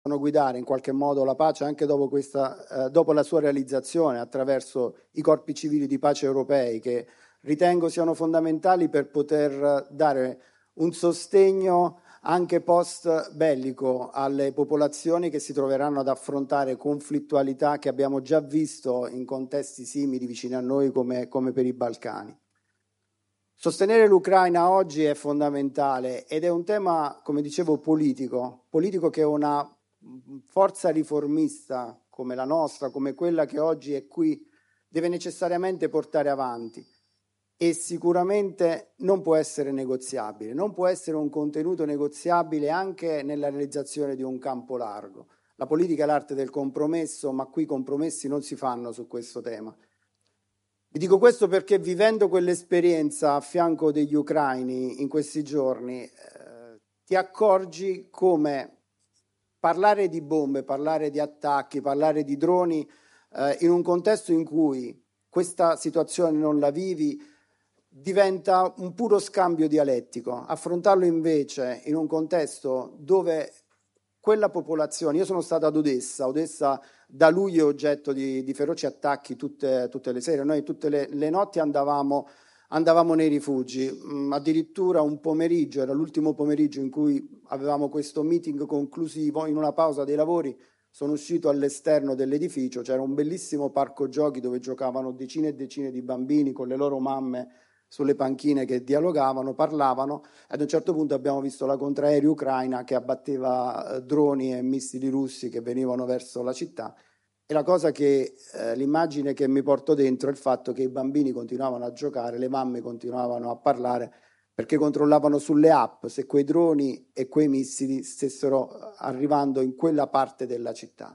guidare in qualche modo la pace anche dopo dopo la sua realizzazione attraverso i corpi civili di pace europei, che ritengo siano fondamentali per poter dare un sostegno anche post bellico alle popolazioni che si troveranno ad affrontare conflittualità che abbiamo già visto in contesti simili vicini a noi come per i Balcani. Sostenere l'Ucraina oggi è fondamentale ed è un tema, come dicevo, politico che una forza riformista come la nostra, come quella che oggi è qui, deve necessariamente portare avanti e sicuramente non può essere negoziabile, non può essere un contenuto negoziabile anche nella realizzazione di un campo largo. La politica è l'arte del compromesso, ma qui compromessi non si fanno su questo tema. Vi dico questo perché vivendo quell'esperienza a fianco degli ucraini in questi giorni ti accorgi come parlare di bombe, parlare di attacchi, parlare di droni in un contesto in cui questa situazione non la vivi diventa un puro scambio dialettico. Affrontarlo invece in un contesto dove quella popolazione, io sono stato ad Odessa da luglio è oggetto di feroci attacchi tutte le sere, noi tutte le notti andavamo nei rifugi, addirittura un pomeriggio, era l'ultimo pomeriggio in cui avevamo questo meeting conclusivo, in una pausa dei lavori sono uscito all'esterno dell'edificio, c'era un bellissimo parco giochi dove giocavano decine e decine di bambini con le loro mamme sulle panchine che dialogavano, parlavano, ad un certo punto abbiamo visto la contraerea ucraina che abbatteva droni e missili russi che venivano verso la città e l'immagine che mi porto dentro è il fatto che i bambini continuavano a giocare, le mamme continuavano a parlare perché controllavano sulle app se quei droni e quei missili stessero arrivando in quella parte della città.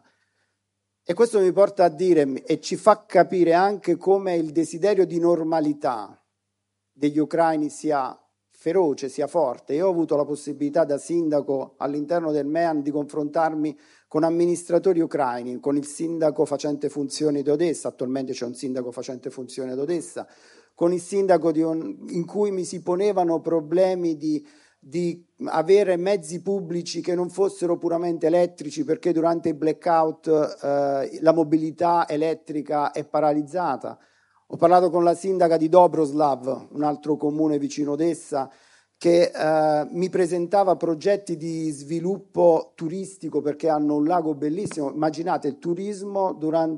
E questo mi porta a dire e ci fa capire anche come il desiderio di normalità degli ucraini sia feroce, sia forte. Io ho avuto la possibilità da sindaco all'interno del MEAN di confrontarmi con amministratori ucraini, con il sindaco facente funzioni di Odessa, attualmente c'è un sindaco facente funzioni ad Odessa, con il sindaco in cui mi si ponevano problemi di avere mezzi pubblici che non fossero puramente elettrici perché durante i blackout la mobilità elettrica è paralizzata. Ho parlato con la sindaca di Dobroslav, un altro comune vicino Odessa, che mi presentava progetti di sviluppo turistico perché hanno un lago bellissimo. Immaginate il turismo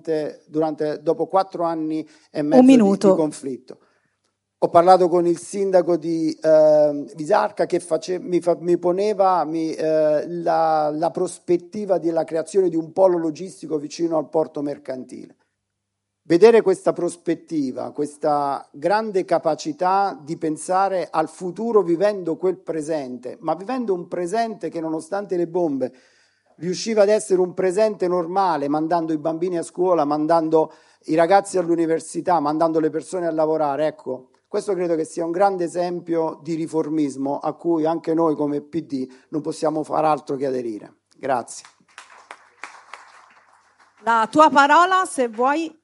dopo 4 anni e mezzo di conflitto. Ho parlato con il sindaco di Visarca che mi poneva la prospettiva della creazione di un polo logistico vicino al porto mercantile. Vedere questa prospettiva, questa grande capacità di pensare al futuro vivendo quel presente, ma vivendo un presente che nonostante le bombe riusciva ad essere un presente normale, mandando i bambini a scuola, mandando i ragazzi all'università, mandando le persone a lavorare, ecco, questo credo che sia un grande esempio di riformismo a cui anche noi come PD non possiamo far altro che aderire. Grazie. La tua parola, se vuoi.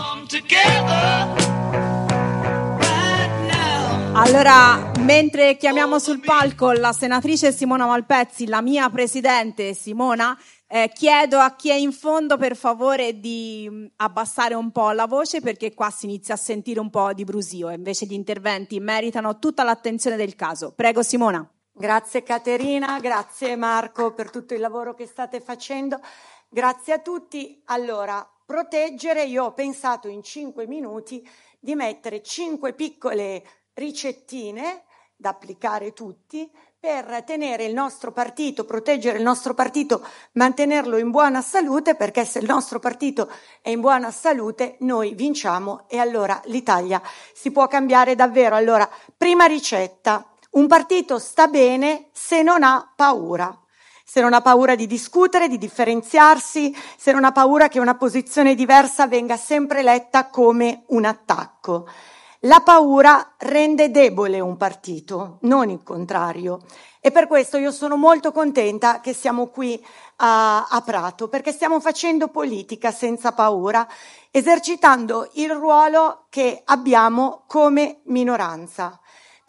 Allora, mentre chiamiamo sul palco la senatrice Simona Malpezzi, la mia presidente Simona, chiedo a chi è in fondo per favore di abbassare un po' la voce perché qua si inizia a sentire un po' di brusio e invece gli interventi meritano tutta l'attenzione del caso. Prego Simona. Grazie Caterina, grazie Marco per tutto il lavoro che state facendo, grazie a tutti. Allora, proteggere, io ho pensato in 5 minuti di mettere 5 piccole ricettine da applicare tutti per tenere il nostro partito, proteggere il nostro partito, mantenerlo in buona salute, perché se il nostro partito è in buona salute noi vinciamo e allora l'Italia si può cambiare davvero. Allora, prima ricetta, un partito sta bene se non ha paura. Se non ha paura di discutere, di differenziarsi, se non ha paura che una posizione diversa venga sempre letta come un attacco. La paura rende debole un partito, non il contrario. E per questo io sono molto contenta che siamo qui a Prato, perché stiamo facendo politica senza paura, esercitando il ruolo che abbiamo come minoranza.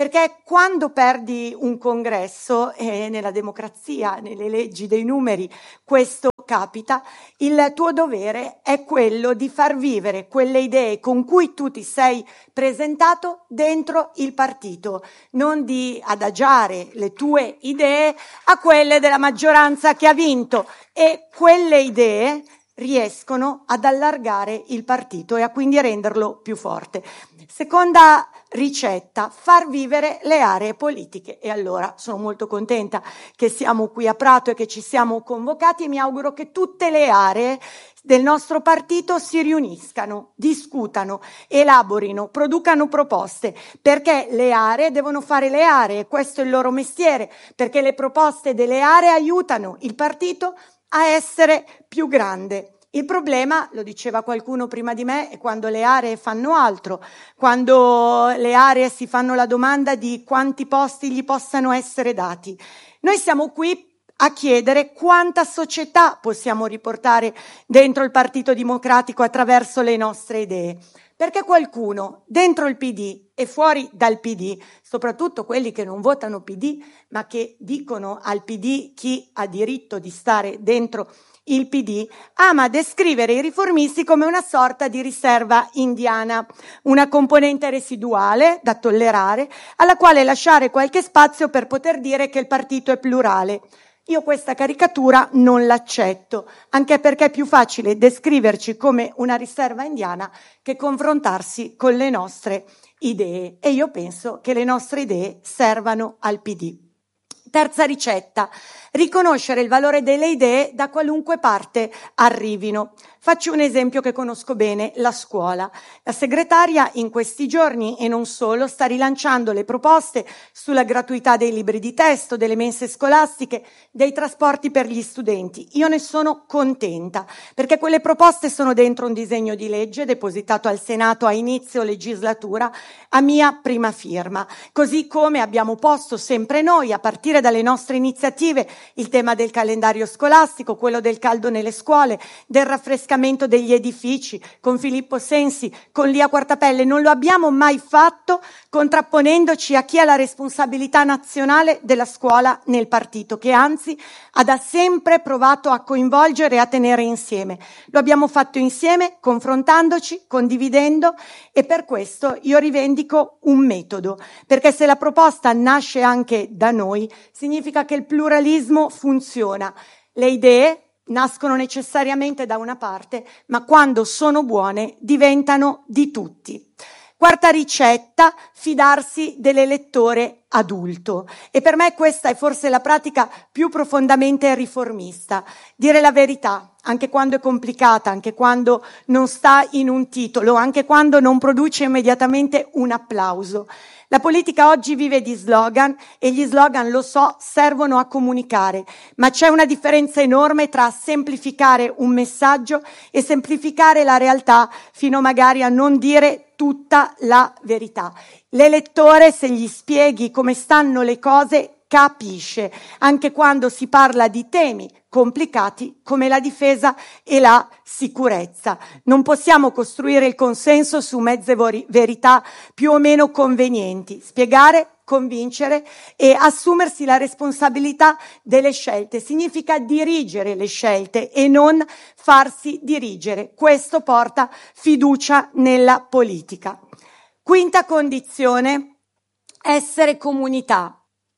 perché quando perdi un congresso, nella democrazia, nelle leggi dei numeri, questo capita, il tuo dovere è quello di far vivere quelle idee con cui tu ti sei presentato dentro il partito, non di adagiare le tue idee a quelle della maggioranza che ha vinto, e quelle idee riescono ad allargare il partito e a quindi renderlo più forte. Seconda ricetta, far vivere le aree politiche. E allora sono molto contenta che siamo qui a Prato e che ci siamo convocati, e mi auguro che tutte le aree del nostro partito si riuniscano, discutano, elaborino, producano proposte, perché le aree devono fare le aree, questo è il loro mestiere, perché le proposte delle aree aiutano il partito a essere più grande. Il problema, lo diceva qualcuno prima di me, è quando le aree fanno altro, quando le aree si fanno la domanda di quanti posti gli possano essere dati. Noi siamo qui a chiedere quanta società possiamo riportare dentro il Partito Democratico attraverso le nostre idee. Perché qualcuno dentro il PD e fuori dal PD, soprattutto quelli che non votano PD, ma che dicono al PD chi ha diritto di stare dentro il PD, ama descrivere i riformisti come una sorta di riserva indiana, una componente residuale da tollerare, alla quale lasciare qualche spazio per poter dire che il partito è plurale. Io questa caricatura non l'accetto, anche perché è più facile descriverci come una riserva indiana che confrontarsi con le nostre idee, e io penso che le nostre idee servano al PD. Terza ricetta, riconoscere il valore delle idee da qualunque parte arrivino. Faccio un esempio che conosco bene, la scuola. La segretaria in questi giorni, e non solo, sta rilanciando le proposte sulla gratuità dei libri di testo, delle mense scolastiche, dei trasporti per gli studenti. Io ne sono contenta, perché quelle proposte sono dentro un disegno di legge depositato al Senato a inizio legislatura a mia prima firma. Così come abbiamo posto sempre noi, a partire dalle nostre iniziative, il tema del calendario scolastico, quello del caldo nelle scuole, del raffrescamento degli edifici, con Filippo Sensi, con Lia Quartapelle. Non lo abbiamo mai fatto contrapponendoci a chi ha la responsabilità nazionale della scuola nel partito, che anzi ha da sempre provato a coinvolgere e a tenere insieme. Lo abbiamo fatto insieme, confrontandoci, condividendo, e per questo io rivendico un metodo, perché se la proposta nasce anche da noi, significa che il pluralismo funziona. Le idee nascono necessariamente da una parte, ma quando sono buone diventano di tutti. Quarta ricetta, fidarsi dell'elettore adulto. E per me questa è forse la pratica più profondamente riformista. Dire la verità, anche quando è complicata, anche quando non sta in un titolo, anche quando non produce immediatamente un applauso. La politica oggi vive di slogan, e gli slogan, lo so, servono a comunicare, ma c'è una differenza enorme tra semplificare un messaggio e semplificare la realtà fino magari a non dire tutta la verità. L'elettore, se gli spieghi come stanno le cose, capisce, anche quando si parla di temi complicati come la difesa e la sicurezza. Non possiamo costruire il consenso su mezze verità più o meno convenienti. Spiegare, convincere e assumersi la responsabilità delle scelte significa dirigere le scelte e non farsi dirigere. Questo porta fiducia nella politica. Quinta condizione, essere comunità.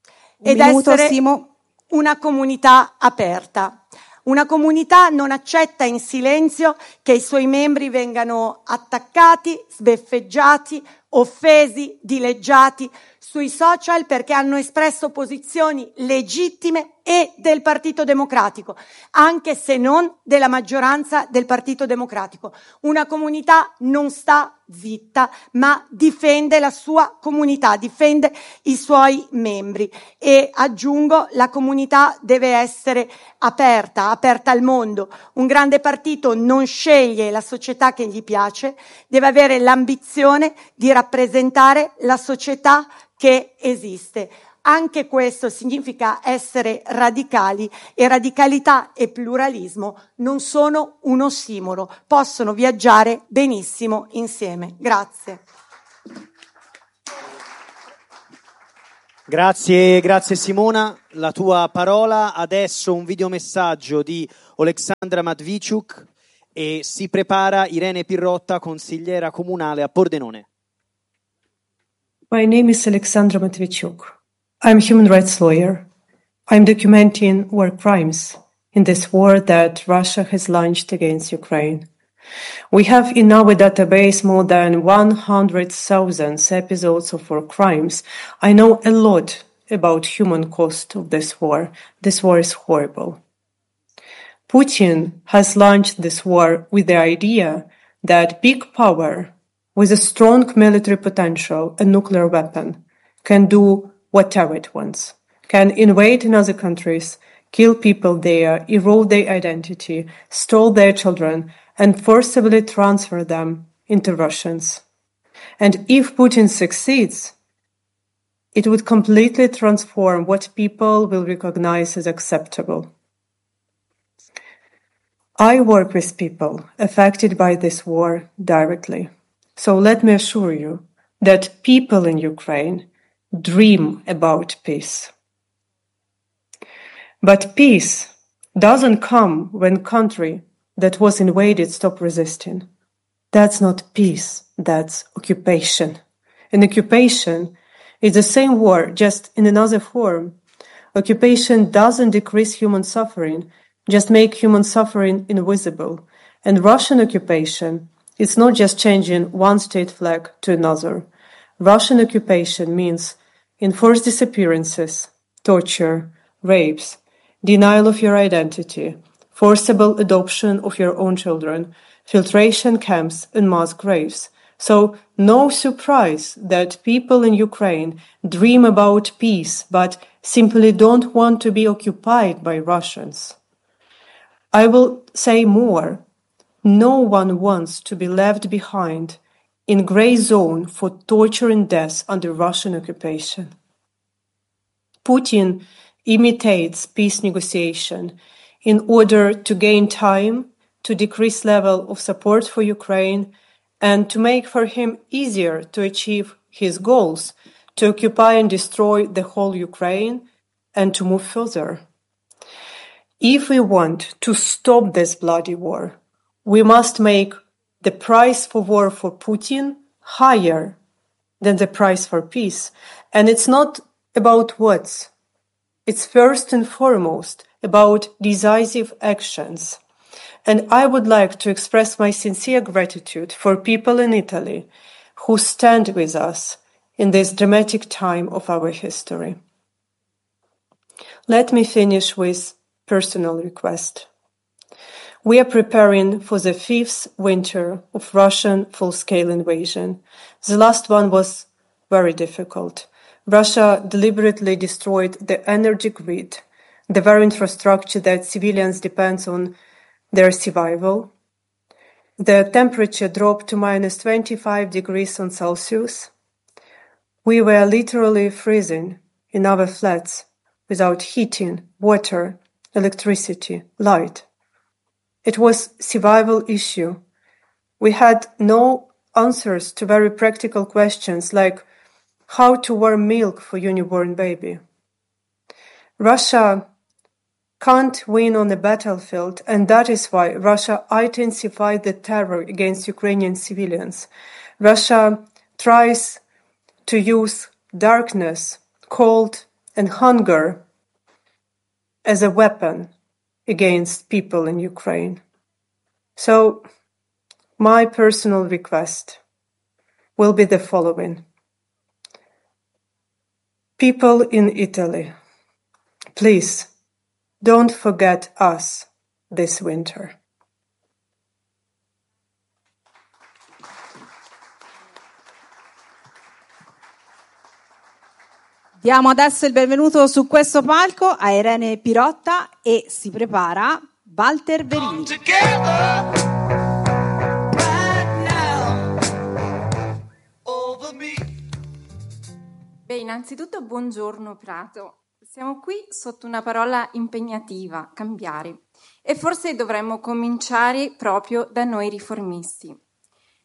Ed essere una comunità aperta. Una comunità non accetta in silenzio che i suoi membri vengano attaccati, sbeffeggiati, offesi, dileggiati sui social perché hanno espresso posizioni legittime e del Partito Democratico, anche se non della maggioranza del Partito Democratico. Una comunità non sta zitta, ma difende la sua comunità, difende i suoi membri. E aggiungo, la comunità deve essere aperta al mondo. Un grande partito non sceglie la società che gli piace, deve avere l'ambizione di rappresentare la società che esiste. Anche questo significa essere radicali, e radicalità e pluralismo non sono un ossimoro, possono viaggiare benissimo insieme. Grazie. Grazie Simona, la tua parola. Adesso un videomessaggio di Oleksandra Matvichuk e si prepara Irene Pirrotta, consigliera comunale a Pordenone. My name is Alexandra Matvichuk. I'm a human rights lawyer. I'm documenting war crimes in this war that Russia has launched against Ukraine. We have in our database more than 100,000 episodes of war crimes. I know a lot about human cost of this war. This war is horrible. Putin has launched this war with the idea that big power with a strong military potential, a nuclear weapon, can do whatever it wants, can invade in other countries, kill people there, erode their identity, steal their children, and forcibly transfer them into Russians. And if Putin succeeds, it would completely transform what people will recognize as acceptable. I work with people affected by this war directly. So let me assure you that people in Ukraine dream about peace. But peace doesn't come when a country that was invaded stops resisting. That's not peace, that's occupation. An occupation is the same war, just in another form. Occupation doesn't decrease human suffering, just make human suffering invisible. And Russian occupation is not just changing one state flag to another. Russian occupation means enforced disappearances, torture, rapes, denial of your identity, forcible adoption of your own children, filtration camps and mass graves. So no surprise that people in Ukraine dream about peace, but simply don't want to be occupied by Russians. I will say more. No one wants to be left behind in gray zone for torture and death under Russian occupation. Putin imitates peace negotiation in order to gain time, to decrease level of support for Ukraine, and to make for him easier to achieve his goals, to occupy and destroy the whole Ukraine, and to move further. If we want to stop this bloody war, we must make the price for war for Putin higher than the price for peace. And it's not about words. It's first and foremost about decisive actions. And I would like to express my sincere gratitude for people in Italy who stand with us in this dramatic time of our history. Let me finish with personal request. We are preparing for the 5th winter of Russian full-scale invasion. The last one was very difficult. Russia deliberately destroyed the energy grid, the very infrastructure that civilians depend on their survival. The temperature dropped to minus 25 degrees Celsius. We were literally freezing in our flats without heating, water, electricity, light. It was a survival issue. We had no answers to very practical questions like how to warm milk for your newborn baby. Russia can't win on the battlefield, and that is why Russia intensified the terror against Ukrainian civilians. Russia tries to use darkness, cold, and hunger as a weapon against people in Ukraine. So, my personal request will be the following. People in Italy, please don't forget us this winter. Diamo adesso il benvenuto su questo palco a Irene Pirrotta e si prepara Walter Verini. Beh, innanzitutto buongiorno Prato. Siamo qui sotto una parola impegnativa, cambiare. E forse dovremmo cominciare proprio da noi riformisti.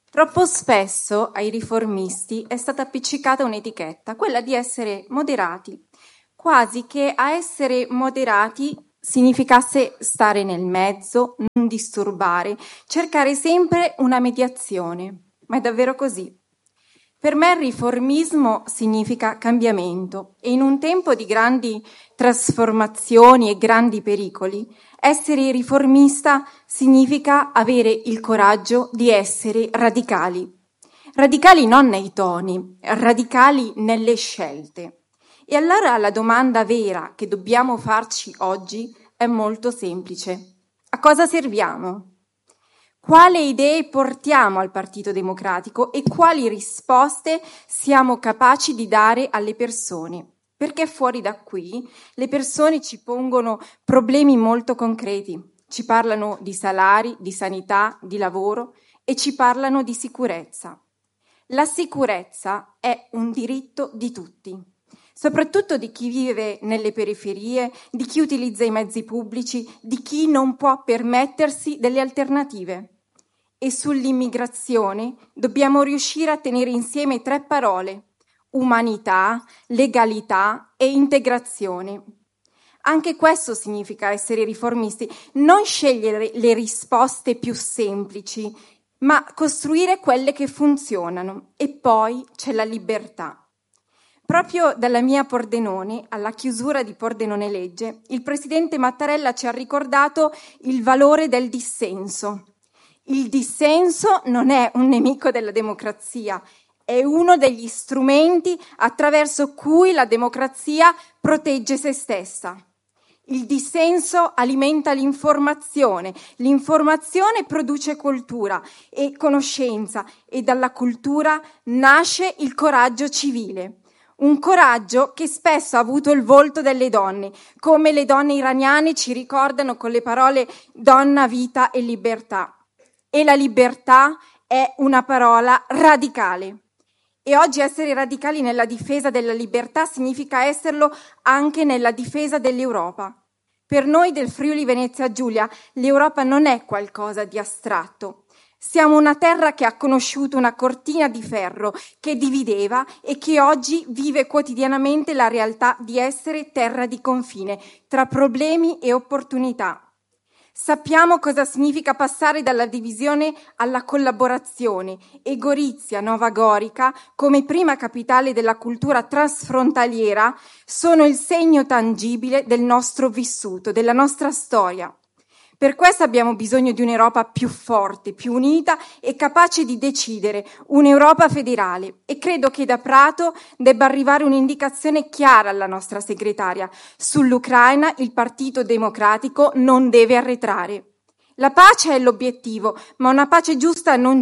Troppo spesso ai riformisti è stata appiccicata un'etichetta, quella di essere moderati, quasi che a essere moderati significasse stare nel mezzo, non disturbare, cercare sempre una mediazione. Ma è davvero così? Per me il riformismo significa cambiamento e in un tempo di grandi trasformazioni e grandi pericoli, essere riformista significa avere il coraggio di essere radicali. Radicali non nei toni, radicali nelle scelte. E allora la domanda vera che dobbiamo farci oggi è molto semplice. A cosa serviamo? Quale idee portiamo al Partito Democratico e quali risposte siamo capaci di dare alle persone? Perché fuori da qui le persone ci pongono problemi molto concreti, ci parlano di salari, di sanità, di lavoro e ci parlano di sicurezza. La sicurezza è un diritto di tutti, soprattutto di chi vive nelle periferie, di chi utilizza i mezzi pubblici, di chi non può permettersi delle alternative. E sull'immigrazione dobbiamo riuscire a tenere insieme 3 parole: umanità, legalità e integrazione. Anche questo significa essere riformisti, non scegliere le risposte più semplici, ma costruire quelle che funzionano. E poi c'è la libertà. Proprio dalla mia Pordenone, alla chiusura di Pordenone Legge, il presidente Mattarella ci ha ricordato il valore del dissenso. Il dissenso non è un nemico della democrazia, è uno degli strumenti attraverso cui la democrazia protegge se stessa. Il dissenso alimenta l'informazione produce cultura e conoscenza e dalla cultura nasce il coraggio civile. Un coraggio che spesso ha avuto il volto delle donne, come le donne iraniane ci ricordano con le parole donna, vita e libertà. E la libertà è una parola radicale. E oggi essere radicali nella difesa della libertà significa esserlo anche nella difesa dell'Europa. Per noi del Friuli Venezia Giulia l'Europa non è qualcosa di astratto. Siamo una terra che ha conosciuto una cortina di ferro che divideva e che oggi vive quotidianamente la realtà di essere terra di confine tra problemi e opportunità. Sappiamo cosa significa passare dalla divisione alla collaborazione e Gorizia, Nova Gorica, come prima capitale della cultura transfrontaliera, sono il segno tangibile del nostro vissuto, della nostra storia. Per questo abbiamo bisogno di un'Europa più forte, più unita e capace di decidere, un'Europa federale. E credo che da Prato debba arrivare un'indicazione chiara alla nostra segretaria. Sull'Ucraina il Partito Democratico non deve arretrare. La pace è l'obiettivo, ma una pace giusta non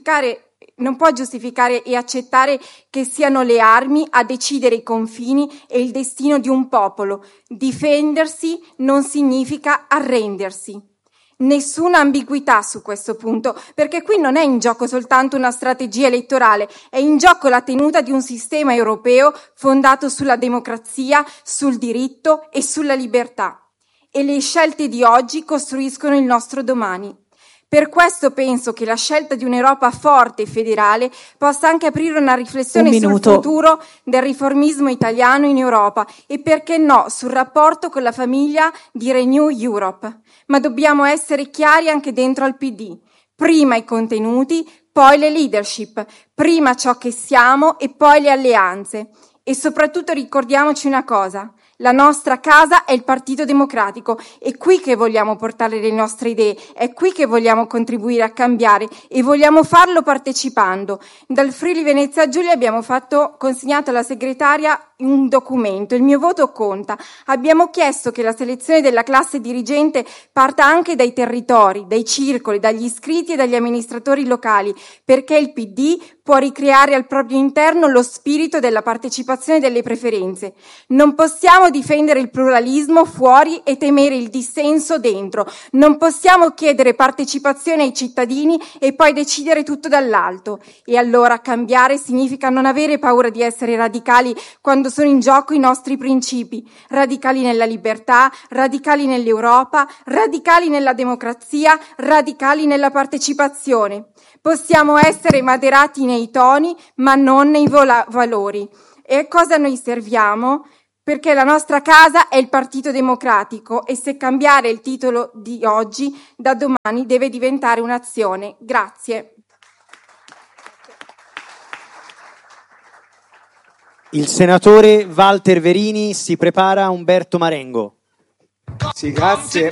può giustificare e accettare che siano le armi a decidere i confini e il destino di un popolo. Difendersi non significa arrendersi. Nessuna ambiguità su questo punto, perché qui non è in gioco soltanto una strategia elettorale, è in gioco la tenuta di un sistema europeo fondato sulla democrazia, sul diritto e sulla libertà. E le scelte di oggi costruiscono il nostro domani. Per questo penso che la scelta di un'Europa forte e federale possa anche aprire una riflessione sul futuro del riformismo italiano in Europa e, perché no, sul rapporto con la famiglia di Renew Europe. Ma dobbiamo essere chiari anche dentro al PD. Prima i contenuti, poi le leadership. Prima ciò che siamo e poi le alleanze. E soprattutto ricordiamoci una cosa. La nostra casa è il Partito Democratico, è qui che vogliamo portare le nostre idee, è qui che vogliamo contribuire a cambiare e vogliamo farlo partecipando. Dal Friuli Venezia Giulia abbiamo consegnato alla segretaria un documento, il mio voto conta. Abbiamo chiesto che la selezione della classe dirigente parta anche dai territori, dai circoli, dagli iscritti e dagli amministratori locali, perché il PD può ricreare al proprio interno lo spirito della partecipazione e delle preferenze. Non possiamo difendere il pluralismo fuori e temere il dissenso dentro. Non possiamo chiedere partecipazione ai cittadini e poi decidere tutto dall'alto. E allora cambiare significa non avere paura di essere radicali quando quando sono in gioco i nostri principi, radicali nella libertà, radicali nell'Europa, radicali nella democrazia, radicali nella partecipazione. Possiamo essere moderati nei toni, ma non nei valori. E a cosa noi serviamo? Perché la nostra casa è il Partito Democratico e se cambiare il titolo di oggi, da domani deve diventare un'azione. Grazie. Il senatore Walter Verini, si prepara Umberto Marengo. Sì, grazie.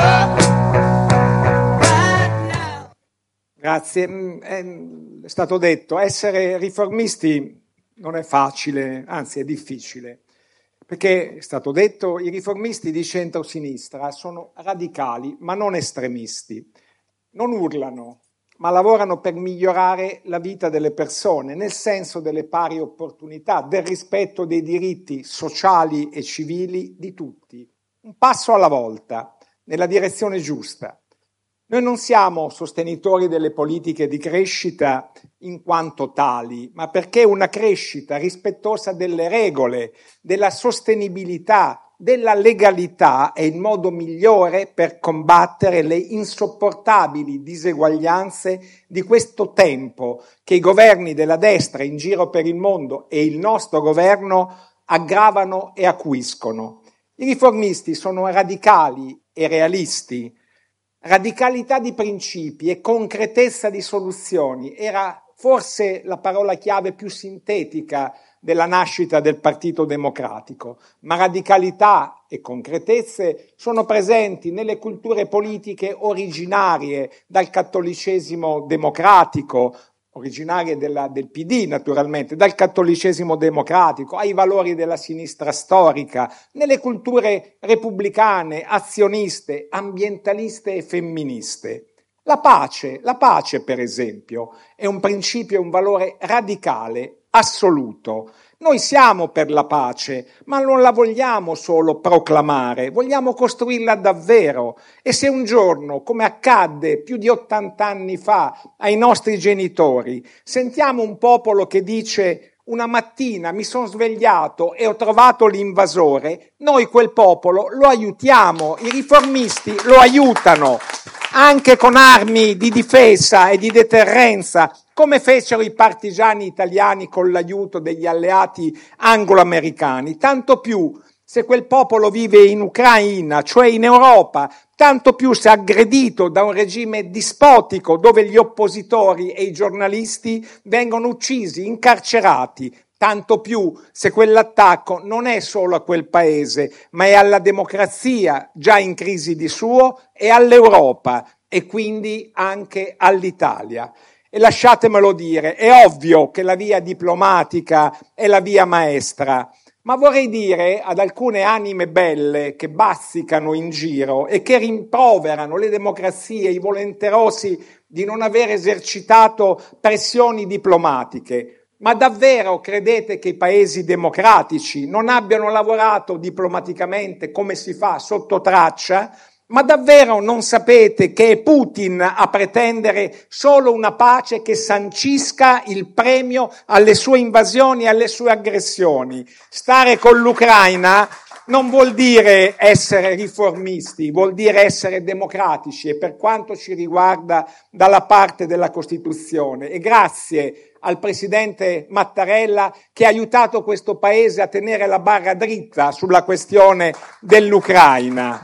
Grazie. È stato detto, essere riformisti non è facile, anzi è difficile. Perché, è stato detto, i riformisti di centro-sinistra sono radicali, ma non estremisti. Non urlano, ma lavorano per migliorare la vita delle persone, nel senso delle pari opportunità, del rispetto dei diritti sociali e civili di tutti. Un passo alla volta, nella direzione giusta. Noi non siamo sostenitori delle politiche di crescita in quanto tali, ma perché una crescita rispettosa delle regole, della sostenibilità, della legalità è il modo migliore per combattere le insopportabili diseguaglianze di questo tempo che i governi della destra in giro per il mondo e il nostro governo aggravano e acuiscono. I riformisti sono radicali e realisti. Radicalità di principi e concretezza di soluzioni era forse la parola chiave più sintetica della nascita del Partito Democratico, ma radicalità e concretezze sono presenti nelle culture politiche originarie dal cattolicesimo democratico, originarie del PD naturalmente, dal cattolicesimo democratico ai valori della sinistra storica, nelle culture repubblicane, azioniste, ambientaliste e femministe. La pace per esempio, è un principio e un valore radicale, assoluto. Noi siamo per la pace, ma non la vogliamo solo proclamare, vogliamo costruirla davvero. E se un giorno, come accadde più di 80 anni fa ai nostri genitori, sentiamo un popolo che dice una mattina mi sono svegliato e ho trovato l'invasore, noi quel popolo lo aiutiamo, i riformisti lo aiutano, anche con armi di difesa e di deterrenza, come fecero i partigiani italiani con l'aiuto degli alleati anglo-americani, tanto più se quel popolo vive in Ucraina, cioè in Europa, tanto più se aggredito da un regime dispotico dove gli oppositori e i giornalisti vengono uccisi, incarcerati, tanto più se quell'attacco non è solo a quel paese, ma è alla democrazia già in crisi di suo e all'Europa e quindi anche all'Italia. E lasciatemelo dire, è ovvio che la via diplomatica è la via maestra, ma vorrei dire ad alcune anime belle che bazzicano in giro e che rimproverano le democrazie, i volenterosi di non aver esercitato pressioni diplomatiche. Ma davvero credete che i paesi democratici non abbiano lavorato diplomaticamente come si fa sotto traccia? Ma davvero non sapete che è Putin a pretendere solo una pace che sancisca il premio alle sue invasioni e alle sue aggressioni? Stare con l'Ucraina non vuol dire essere riformisti, vuol dire essere democratici e per quanto ci riguarda dalla parte della Costituzione. E grazie al presidente Mattarella che ha aiutato questo paese a tenere la barra dritta sulla questione dell'Ucraina.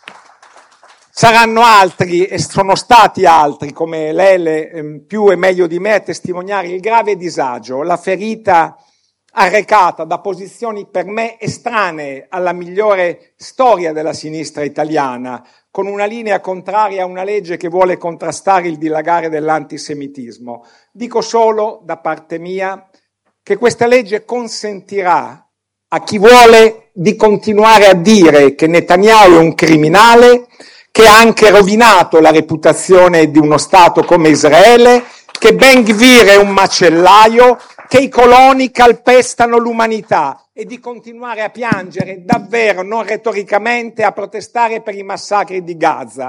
Saranno altri, e sono stati altri, come Lele, più e meglio di me, a testimoniare il grave disagio, la ferita arrecata da posizioni per me estranee alla migliore storia della sinistra italiana, con una linea contraria a una legge che vuole contrastare il dilagare dell'antisemitismo. Dico solo, da parte mia, che questa legge consentirà a chi vuole di continuare a dire che Netanyahu è un criminale, che ha anche rovinato la reputazione di uno Stato come Israele, che Ben Gvir è un macellaio, che i coloni calpestano l'umanità e di continuare a piangere davvero, non retoricamente, a protestare per i massacri di Gaza.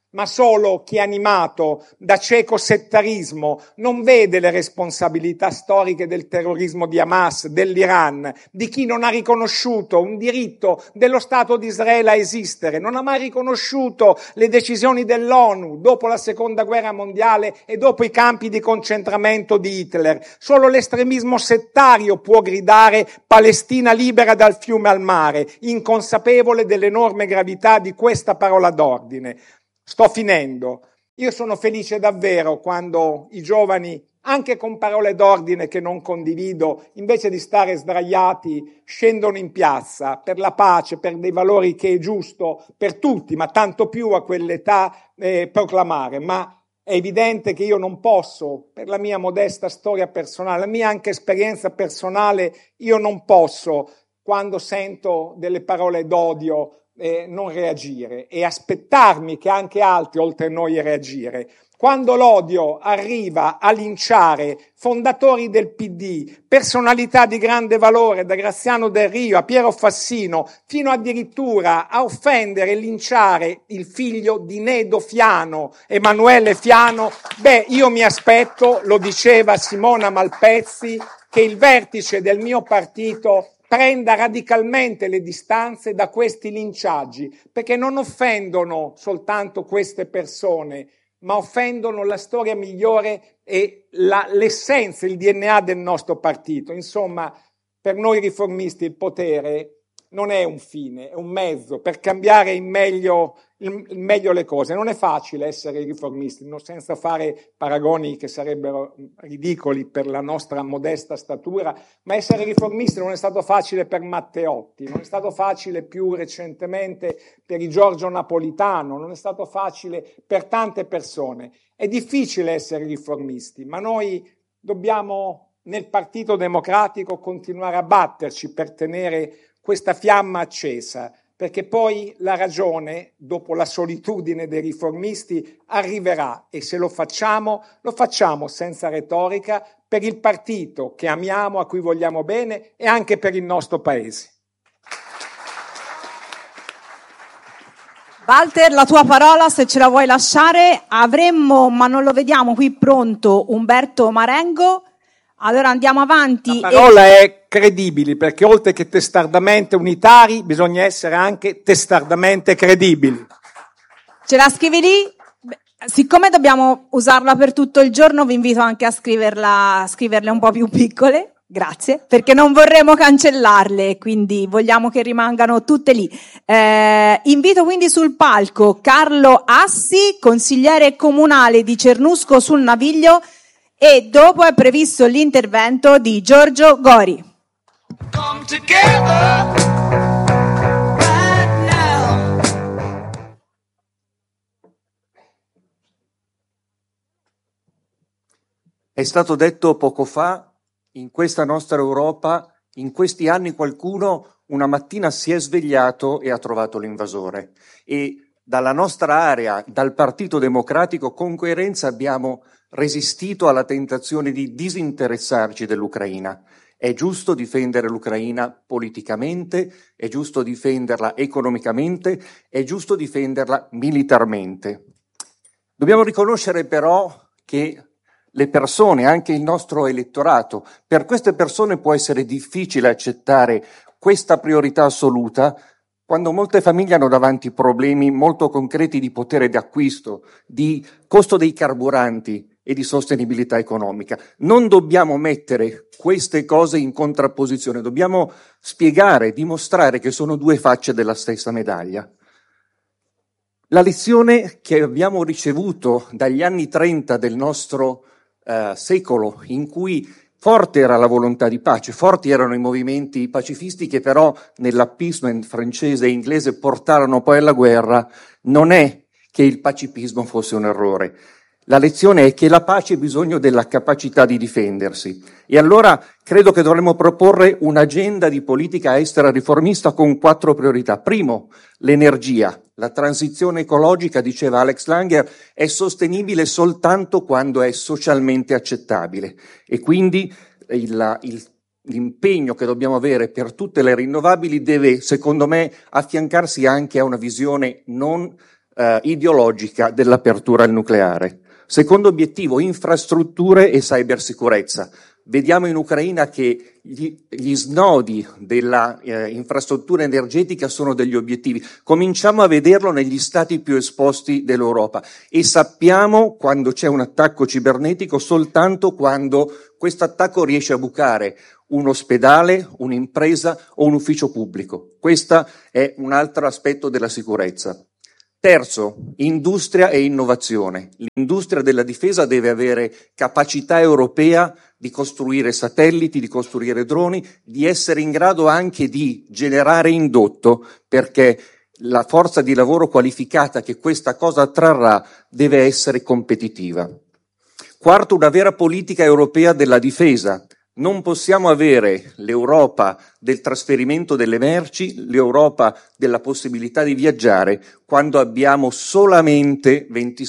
ma solo chi è animato da cieco settarismo non vede le responsabilità storiche del terrorismo di Hamas, dell'Iran, di chi non ha riconosciuto un diritto dello Stato di Israele a esistere, non ha mai riconosciuto le decisioni dell'ONU dopo la Seconda Guerra Mondiale e dopo i campi di concentramento di Hitler. Solo l'estremismo settario può gridare Palestina libera dal fiume al mare, inconsapevole dell'enorme gravità di questa parola d'ordine. Sto finendo. Io sono felice davvero quando i giovani, anche con parole d'ordine che non condivido, invece di stare sdraiati, scendono in piazza per la pace, per dei valori che è giusto per tutti, ma tanto più a quell'età proclamare. Ma è evidente che io non posso, per la mia modesta storia personale, la mia anche esperienza personale, io non posso, quando sento delle parole d'odio, non reagire e aspettarmi che anche altri oltre noi reagire. Quando l'odio arriva a linciare fondatori del PD, personalità di grande valore, da Graziano Del Rio a Piero Fassino, fino addirittura a offendere e linciare il figlio di Nedo Fiano, Emanuele Fiano, io mi aspetto, lo diceva Simona Malpezzi, che il vertice del mio partito prenda radicalmente le distanze da questi linciaggi, perché non offendono soltanto queste persone, ma offendono la storia migliore e l'essenza, il DNA del nostro partito. Insomma, per noi riformisti il potere non è un fine, è un mezzo per cambiare in meglio le cose. Non è facile essere riformisti, senza fare paragoni che sarebbero ridicoli per la nostra modesta statura, ma essere riformisti non è stato facile per Matteotti, non è stato facile più recentemente per Giorgio Napolitano, non è stato facile per tante persone. È difficile essere riformisti, ma noi dobbiamo nel Partito Democratico continuare a batterci per tenere questa fiamma accesa, perché poi la ragione, dopo la solitudine dei riformisti, arriverà e se lo facciamo senza retorica, per il partito che amiamo, a cui vogliamo bene e anche per il nostro Paese. Walter, la tua parola, se ce la vuoi lasciare. Avremmo, ma non lo vediamo qui pronto, Umberto Marengo. Allora andiamo avanti. La parola è credibili, perché oltre che testardamente unitari bisogna essere anche testardamente credibili. Ce la scrivi lì? Siccome dobbiamo usarla per tutto il giorno, vi invito anche a scriverle un po' più piccole. Grazie, perché non vorremmo cancellarle, quindi vogliamo che rimangano tutte lì. Invito quindi sul palco Carlo Assi, consigliere comunale di Cernusco sul Naviglio, e dopo è previsto l'intervento di Giorgio Gori. Come together right now. È stato detto poco fa, in questa nostra Europa, in questi anni qualcuno una mattina si è svegliato e ha trovato l'invasore. E dalla nostra area, dal Partito Democratico, con coerenza abbiamo resistito alla tentazione di disinteressarci dell'Ucraina. È giusto difendere l'Ucraina politicamente, è giusto difenderla economicamente, è giusto difenderla militarmente. Dobbiamo riconoscere però che le persone, anche il nostro elettorato, per queste persone può essere difficile accettare questa priorità assoluta quando molte famiglie hanno davanti problemi molto concreti di potere d'acquisto, di costo dei carburanti e di sostenibilità economica. Non dobbiamo mettere queste cose in contrapposizione, dobbiamo spiegare, dimostrare che sono due facce della stessa medaglia. La lezione che abbiamo ricevuto dagli anni 30 del nostro secolo, in cui forte era la volontà di pace, forti erano i movimenti pacifisti che però nell'appeasement francese e inglese portarono poi alla guerra, non è che il pacifismo fosse un errore. La lezione è che la pace ha bisogno della capacità di difendersi. E allora credo che dovremmo proporre un'agenda di politica estera riformista con 4 priorità. Primo, l'energia. La transizione ecologica, diceva Alex Langer, è sostenibile soltanto quando è socialmente accettabile. E quindi l'impegno che dobbiamo avere per tutte le rinnovabili deve, secondo me, affiancarsi anche a una visione non ideologica dell'apertura al nucleare. Secondo obiettivo, infrastrutture e cybersicurezza. Vediamo in Ucraina che gli snodi della infrastruttura energetica sono degli obiettivi. Cominciamo a vederlo negli stati più esposti dell'Europa e sappiamo quando c'è un attacco cibernetico soltanto quando questo attacco riesce a bucare un ospedale, un'impresa o un ufficio pubblico. Questo è un altro aspetto della sicurezza. Terzo, industria e innovazione. L'industria della difesa deve avere capacità europea di costruire satelliti, di costruire droni, di essere in grado anche di generare indotto, perché la forza di lavoro qualificata che questa cosa trarrà deve essere competitiva. Quarto, una vera politica europea della difesa. Non possiamo avere l'Europa del trasferimento delle merci, l'Europa della possibilità di viaggiare, quando abbiamo solamente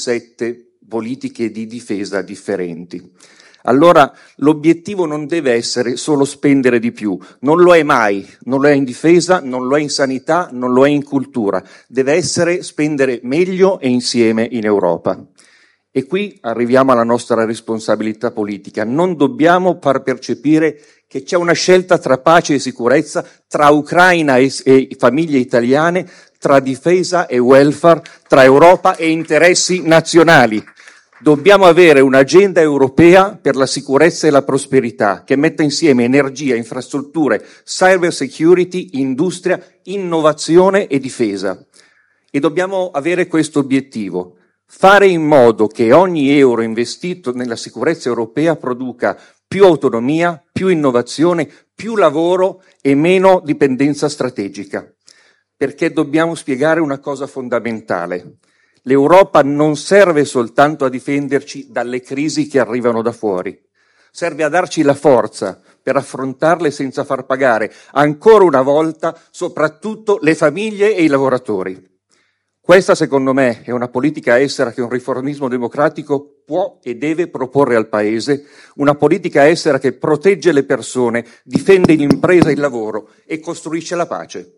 27 politiche di difesa differenti. Allora l'obiettivo non deve essere solo spendere di più, non lo è mai, non lo è in difesa, non lo è in sanità, non lo è in cultura, deve essere spendere meglio e insieme in Europa. E qui arriviamo alla nostra responsabilità politica. Non dobbiamo far percepire che c'è una scelta tra pace e sicurezza, tra Ucraina e famiglie italiane, tra difesa e welfare, tra Europa e interessi nazionali. Dobbiamo avere un'agenda europea per la sicurezza e la prosperità che metta insieme energia, infrastrutture, cyber security, industria, innovazione e difesa. E dobbiamo avere questo obiettivo. Fare in modo che ogni euro investito nella sicurezza europea produca più autonomia, più innovazione, più lavoro e meno dipendenza strategica. Perché dobbiamo spiegare una cosa fondamentale. L'Europa non serve soltanto a difenderci dalle crisi che arrivano da fuori. Serve a darci la forza per affrontarle senza far pagare ancora una volta soprattutto le famiglie e i lavoratori. Questa, secondo me, è una politica estera che un riformismo democratico può e deve proporre al Paese, una politica estera che protegge le persone, difende l'impresa e il lavoro e costruisce la pace.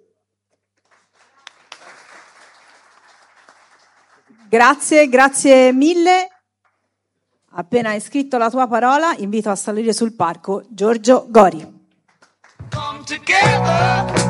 Grazie mille. Appena hai scritto la tua parola, invito a salire sul palco Giorgio Gori. Come together.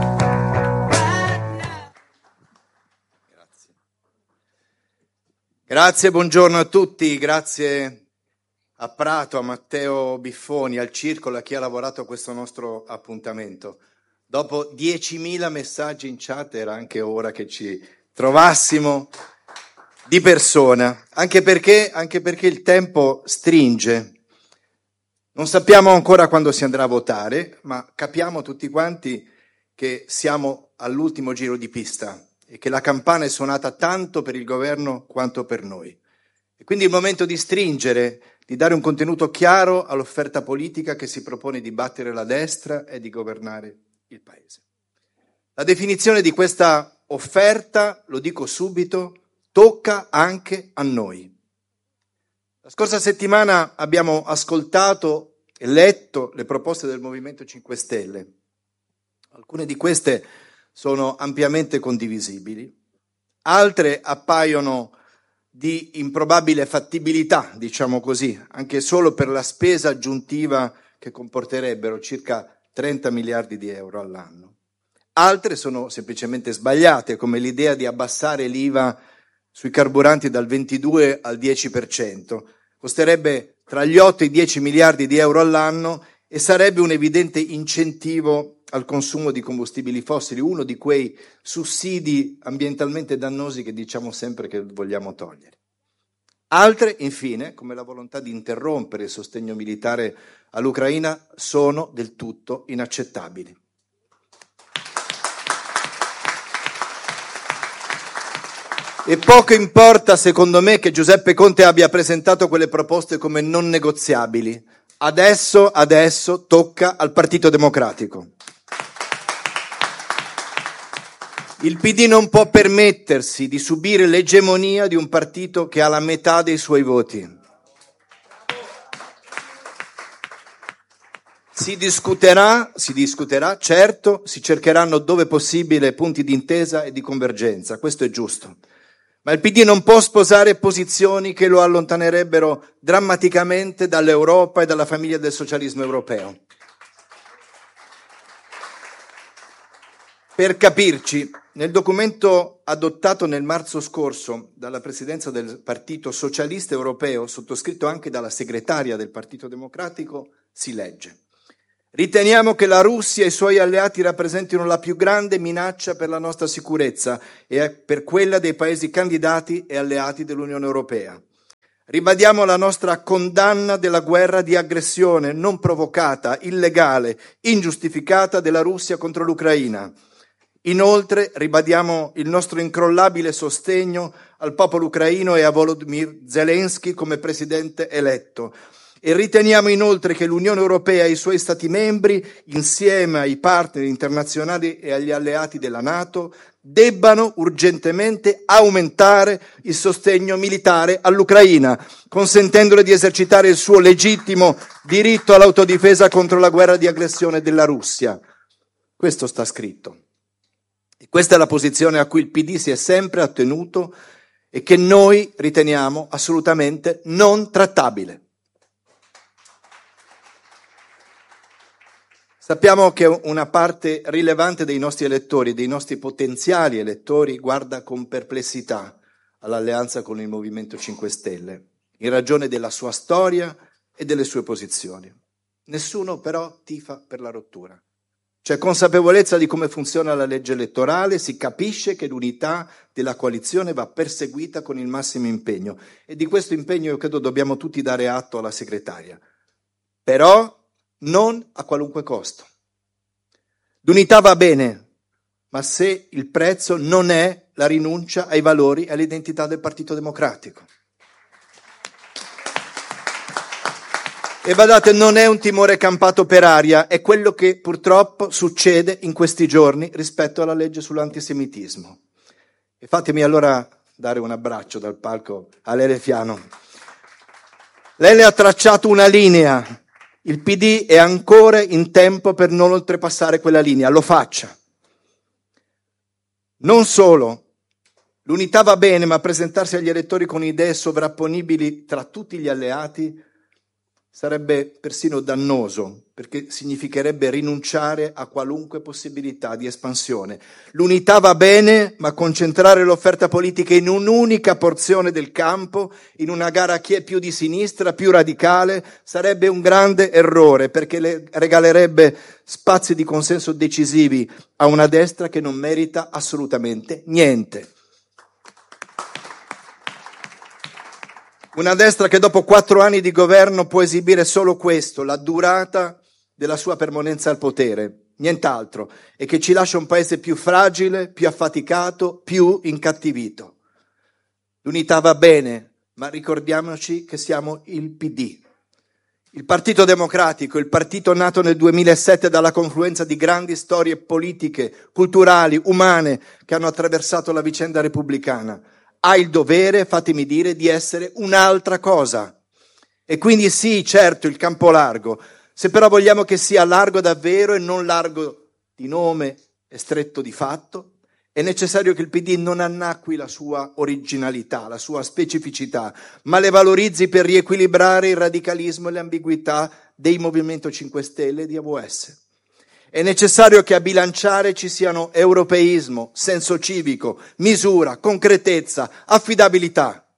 Grazie, buongiorno a tutti, grazie a Prato, a Matteo Biffoni, al Circolo, a chi ha lavorato a questo nostro appuntamento. Dopo 10.000 messaggi in chat era anche ora che ci trovassimo di persona, anche perché il tempo stringe. Non sappiamo ancora quando si andrà a votare, ma capiamo tutti quanti che siamo all'ultimo giro di pista e che la campana è suonata tanto per il governo quanto per noi. E quindi è il momento di stringere, di dare un contenuto chiaro all'offerta politica che si propone di battere la destra e di governare il Paese. La definizione di questa offerta, lo dico subito, tocca anche a noi. La scorsa settimana abbiamo ascoltato e letto le proposte del Movimento 5 Stelle. Alcune di queste sono ampiamente condivisibili, altre appaiono di improbabile fattibilità, diciamo così, anche solo per la spesa aggiuntiva che comporterebbero circa 30 miliardi di euro all'anno. Altre sono semplicemente sbagliate, come l'idea di abbassare l'IVA sui carburanti dal 22 al 10%. Costerebbe tra gli 8 e i 10 miliardi di euro all'anno e sarebbe un evidente incentivo al consumo di combustibili fossili, uno di quei sussidi ambientalmente dannosi che diciamo sempre che vogliamo togliere. Altre, infine, come la volontà di interrompere il sostegno militare all'Ucraina, sono del tutto inaccettabili. E poco importa, secondo me, che Giuseppe Conte abbia presentato quelle proposte come non negoziabili. Adesso tocca al Partito Democratico. Il PD non può permettersi di subire l'egemonia di un partito che ha la metà dei suoi voti. Si discuterà, certo, si cercheranno dove possibile punti di intesa e di convergenza, questo è giusto. Ma il PD non può sposare posizioni che lo allontanerebbero drammaticamente dall'Europa e dalla famiglia del socialismo europeo. Per capirci, nel documento adottato nel marzo scorso dalla presidenza del Partito Socialista Europeo, sottoscritto anche dalla segretaria del Partito Democratico, si legge: riteniamo che la Russia e i suoi alleati rappresentino la più grande minaccia per la nostra sicurezza e per quella dei paesi candidati e alleati dell'Unione Europea. Ribadiamo la nostra condanna della guerra di aggressione non provocata, illegale, ingiustificata della Russia contro l'Ucraina. Inoltre ribadiamo il nostro incrollabile sostegno al popolo ucraino e a Volodymyr Zelensky come presidente eletto. E riteniamo inoltre che l'Unione Europea e i suoi Stati membri, insieme ai partner internazionali e agli alleati della NATO, debbano urgentemente aumentare il sostegno militare all'Ucraina, consentendole di esercitare il suo legittimo diritto all'autodifesa contro la guerra di aggressione della Russia. Questo sta scritto. E questa è la posizione a cui il PD si è sempre attenuto e che noi riteniamo assolutamente non trattabile. Sappiamo che una parte rilevante dei nostri elettori, dei nostri potenziali elettori, guarda con perplessità all'alleanza con il Movimento 5 Stelle, in ragione della sua storia e delle sue posizioni. Nessuno però tifa per la rottura. C'è consapevolezza di come funziona la legge elettorale, si capisce che l'unità della coalizione va perseguita con il massimo impegno e di questo impegno io credo dobbiamo tutti dare atto alla segretaria. Però non a qualunque costo. L'unità va bene, ma se il prezzo non è la rinuncia ai valori e all'identità del Partito Democratico. E badate, non è un timore campato per aria, è quello che purtroppo succede in questi giorni rispetto alla legge sull'antisemitismo. E fatemi allora dare un abbraccio dal palco a Lele Fiano. Lei le ha tracciato una linea. Il PD è ancora in tempo per non oltrepassare quella linea, lo faccia. Non solo, l'unità va bene, ma presentarsi agli elettori con idee sovrapponibili tra tutti gli alleati sarebbe persino dannoso, perché significherebbe rinunciare a qualunque possibilità di espansione. L'unità va bene, ma concentrare l'offerta politica in un'unica porzione del campo, in una gara a chi è più di sinistra, più radicale, sarebbe un grande errore, perché le regalerebbe spazi di consenso decisivi a una destra che non merita assolutamente niente. Una destra che dopo 4 anni di governo può esibire solo questo, la durata della sua permanenza al potere, nient'altro, e che ci lascia un paese più fragile, più affaticato, più incattivito. L'unità va bene, ma ricordiamoci che siamo il PD. Il Partito Democratico, il partito nato nel 2007 dalla confluenza di grandi storie politiche, culturali, umane che hanno attraversato la vicenda repubblicana, ha il dovere, fatemi dire, di essere un'altra cosa. E quindi sì, certo, il campo largo. Se però vogliamo che sia largo davvero e non largo di nome e stretto di fatto, è necessario che il PD non annacqui la sua originalità, la sua specificità, ma le valorizzi per riequilibrare il radicalismo e le ambiguità dei Movimento 5 Stelle e di AVS. È necessario che a bilanciare ci siano europeismo, senso civico, misura, concretezza, affidabilità.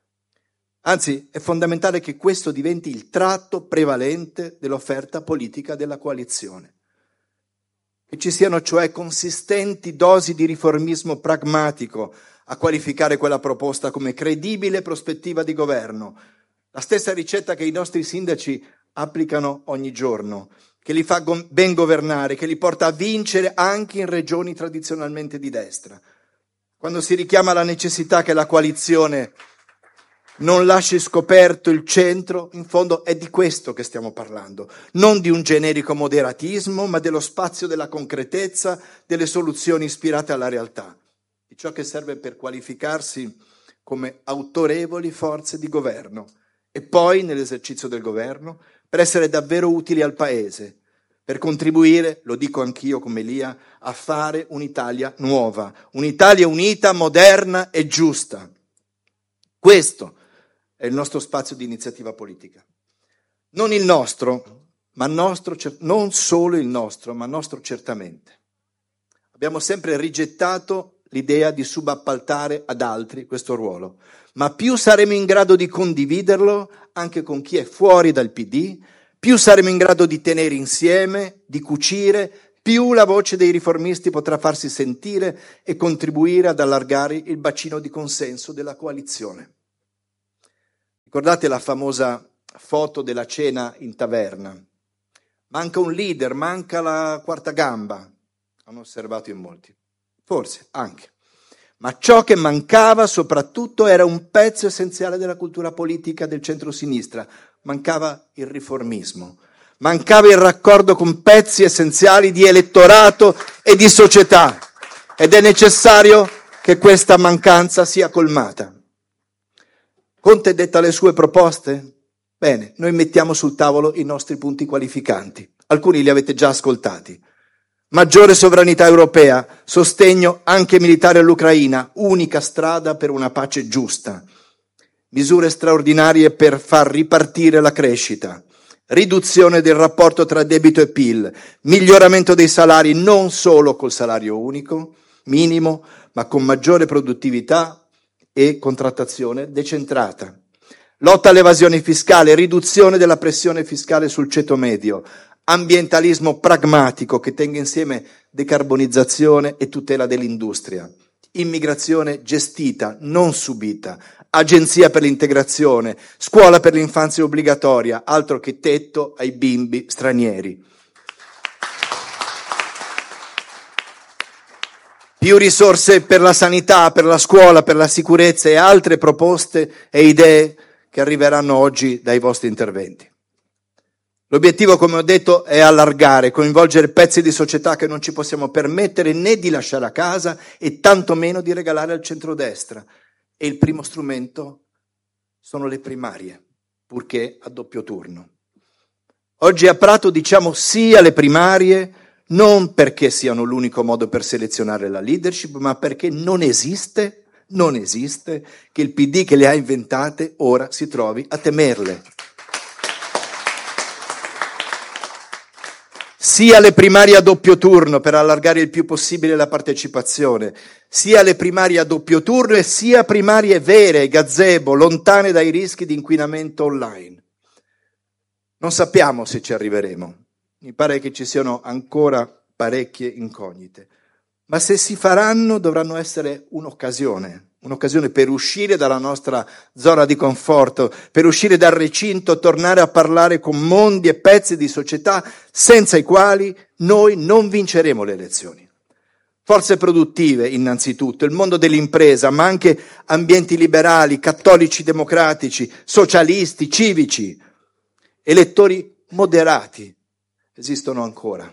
Anzi, è fondamentale che questo diventi il tratto prevalente dell'offerta politica della coalizione. Che ci siano cioè consistenti dosi di riformismo pragmatico a qualificare quella proposta come credibile prospettiva di governo. La stessa ricetta che i nostri sindaci applicano ogni giorno, che li fa ben governare, che li porta a vincere anche in regioni tradizionalmente di destra. Quando si richiama la necessità che la coalizione non lasci scoperto il centro, in fondo è di questo che stiamo parlando, non di un generico moderatismo, ma dello spazio della concretezza, delle soluzioni ispirate alla realtà, di ciò che serve per qualificarsi come autorevoli forze di governo e poi, nell'esercizio del governo, per essere davvero utili al Paese, per contribuire, lo dico anch'io come Elia, a fare un'Italia nuova, un'Italia unita, moderna e giusta. Questo è il nostro spazio di iniziativa politica. Non il nostro, ma nostro, non solo il nostro, ma nostro certamente. Abbiamo sempre rigettato l'idea di subappaltare ad altri questo ruolo, ma più saremo in grado di condividerlo anche con chi è fuori dal PD, più saremo in grado di tenere insieme, di cucire, più la voce dei riformisti potrà farsi sentire e contribuire ad allargare il bacino di consenso della coalizione. Ricordate la famosa foto della cena in taverna? Manca un leader, manca la quarta gamba, hanno osservato in molti. Forse anche. Ma ciò che mancava soprattutto era un pezzo essenziale della cultura politica del centro-sinistra. Mancava il riformismo. Mancava il raccordo con pezzi essenziali di elettorato e di società. Ed è necessario che questa mancanza sia colmata. Conte detta le sue proposte? Bene, noi mettiamo sul tavolo i nostri punti qualificanti. Alcuni li avete già ascoltati. Maggiore sovranità europea, sostegno anche militare all'Ucraina, unica strada per una pace giusta. Misure straordinarie per far ripartire la crescita. Riduzione del rapporto tra debito e PIL. Miglioramento dei salari non solo col salario unico, minimo, ma con maggiore produttività e contrattazione decentrata. Lotta all'evasione fiscale, riduzione della pressione fiscale sul ceto medio, ambientalismo pragmatico che tenga insieme decarbonizzazione e tutela dell'industria, immigrazione gestita, non subita, agenzia per l'integrazione, scuola per l'infanzia obbligatoria, altro che tetto ai bimbi stranieri. Più risorse per la sanità, per la scuola, per la sicurezza e altre proposte e idee che arriveranno oggi dai vostri interventi. L'obiettivo, come ho detto, è allargare, coinvolgere pezzi di società che non ci possiamo permettere né di lasciare a casa e tantomeno di regalare al centrodestra. E il primo strumento sono le primarie, purché a doppio turno. Oggi a Prato diciamo sì alle primarie, non perché siano l'unico modo per selezionare la leadership, ma perché non esiste che il PD che le ha inventate ora si trovi a temerle. Sia le primarie a doppio turno per allargare il più possibile la partecipazione, sia le primarie a doppio turno e sia primarie vere, gazebo, lontane dai rischi di inquinamento online. Non sappiamo se ci arriveremo, mi pare che ci siano ancora parecchie incognite, ma se si faranno dovranno essere un'occasione per uscire dalla nostra zona di conforto, per uscire dal recinto, tornare a parlare con mondi e pezzi di società senza i quali noi non vinceremo le elezioni. Forze produttive, innanzitutto, il mondo dell'impresa, ma anche ambienti liberali, cattolici democratici, socialisti, civici, elettori moderati, esistono ancora.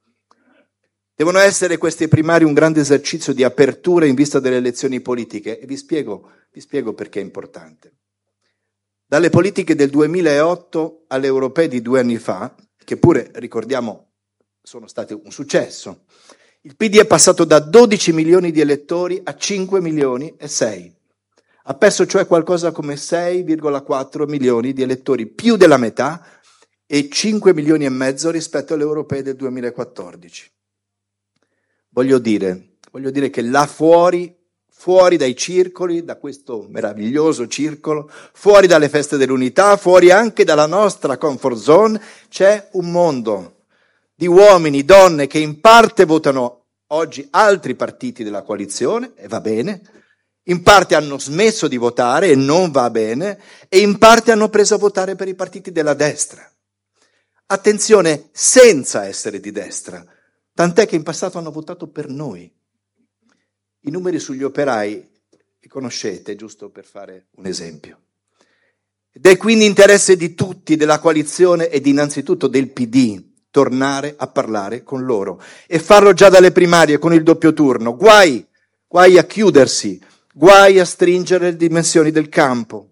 Devono essere queste primarie un grande esercizio di apertura in vista delle elezioni politiche e vi spiego perché è importante. Dalle politiche del 2008 alle europee di 2 anni fa, che pure, ricordiamo, sono state un successo, il PD è passato da 12 milioni di elettori a 5 milioni e 6. Ha perso cioè qualcosa come 6,4 milioni di elettori, più della metà, e 5 milioni e mezzo rispetto alle europee del 2014. Voglio dire che là fuori dai circoli, da questo meraviglioso circolo, fuori dalle feste dell'unità, fuori anche dalla nostra comfort zone, c'è un mondo di uomini, donne che in parte votano oggi altri partiti della coalizione, e va bene, in parte hanno smesso di votare e non va bene, e in parte hanno preso a votare per i partiti della destra. Attenzione, senza essere di destra. Tant'è che in passato hanno votato per noi. I numeri sugli operai li conoscete, giusto per fare un esempio. Ed è quindi interesse di tutti, della coalizione ed innanzitutto del PD, tornare a parlare con loro e farlo già dalle primarie con il doppio turno. Guai a chiudersi, guai a stringere le dimensioni del campo.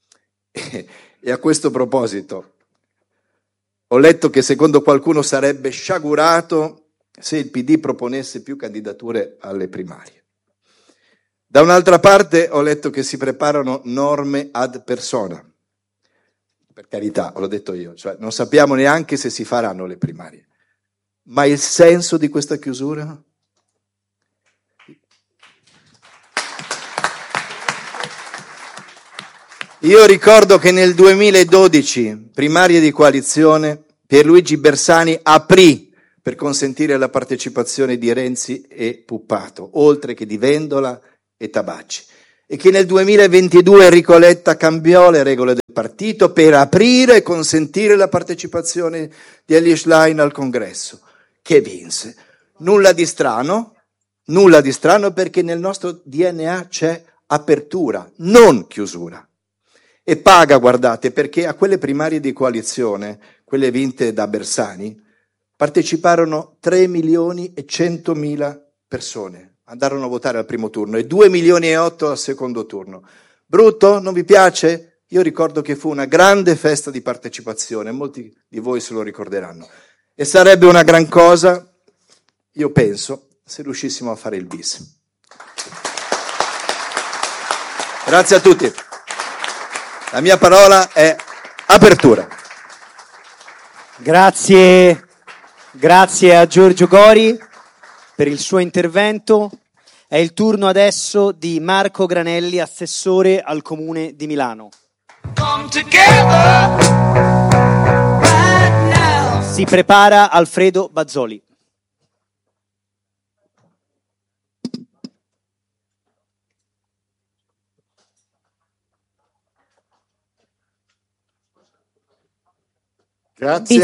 E a questo proposito, ho letto che secondo qualcuno sarebbe sciagurato se il PD proponesse più candidature alle primarie. Da un'altra parte ho letto che si preparano norme ad persona. Per carità, l'ho detto io, cioè non sappiamo neanche se si faranno le primarie. Ma il senso di questa chiusura? Io ricordo che nel 2012, primarie di coalizione, Pierluigi Bersani aprì per consentire la partecipazione di Renzi e Puppato, oltre che di Vendola e Tabacci, e che nel 2022 Enrico Letta cambiò le regole del partito per aprire e consentire la partecipazione di Elly Schlein al congresso, che vinse. Nulla di strano perché nel nostro DNA c'è apertura, non chiusura. E paga, guardate, perché a quelle primarie di coalizione, quelle vinte da Bersani, parteciparono 3.100.000 persone. Andarono a votare al primo turno e 2,8 milioni al secondo turno. Brutto? Non vi piace? Io ricordo che fu una grande festa di partecipazione, molti di voi se lo ricorderanno. E sarebbe una gran cosa, io penso, se riuscissimo a fare il bis. Grazie a tutti. La mia parola è apertura. Grazie a Giorgio Gori per il suo intervento. È il turno adesso di Marco Granelli, assessore al Comune di Milano. Si prepara Alfredo Bazzoli. Grazie.